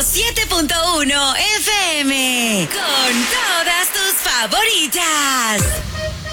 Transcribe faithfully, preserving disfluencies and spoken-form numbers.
siete punto uno F M. Con todas tus favoritas.